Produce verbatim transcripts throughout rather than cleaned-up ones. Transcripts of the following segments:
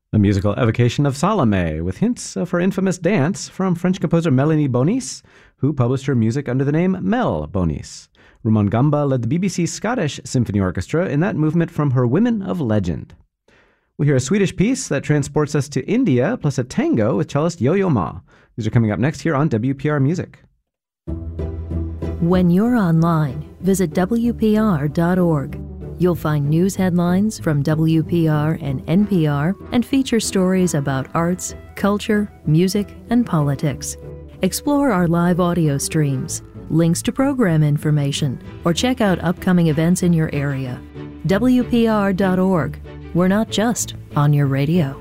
A musical evocation of Salome, with hints of her infamous dance from French composer Melanie Bonis, who published her music under the name Mel Bonis. Ramon Gamba led the B B C Scottish Symphony Orchestra in that movement from her Women of Legend. We hear a Swedish piece that transports us to India, plus a tango with cellist Yo-Yo Ma. These are coming up next here on W P R Music. When you're online, visit W P R dot org. You'll find news headlines from W P R and N P R and feature stories about arts, culture, music, and politics. Explore our live audio streams, links to program information, or check out upcoming events in your area. W P R dot org. We're not just on your radio.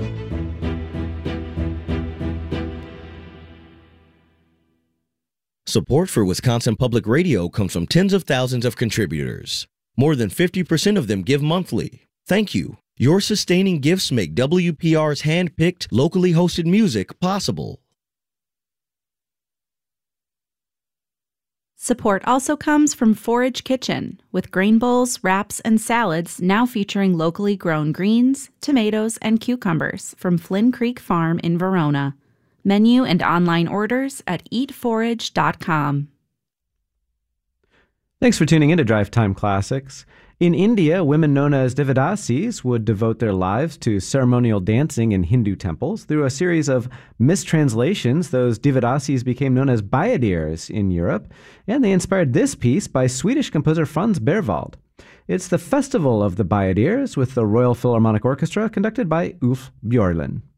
Support for Wisconsin Public Radio comes from tens of thousands of contributors. More than fifty percent of them give monthly. Thank you. Your sustaining gifts make W P R's hand-picked, locally hosted music possible. Support also comes from Forage Kitchen, with grain bowls, wraps, and salads now featuring locally grown greens, tomatoes, and cucumbers from Flynn Creek Farm in Verona. Menu and online orders at eat forage dot com. Thanks for tuning in to Drive Time Classics. In India, women known as Devadasis would devote their lives to ceremonial dancing in Hindu temples. Through a series of mistranslations, those Devadasis became known as bayadirs in Europe, and they inspired this piece by Swedish composer Franz Berwald. It's the Festival of the Bayadirs with the Royal Philharmonic Orchestra, conducted by Ulf Björlin.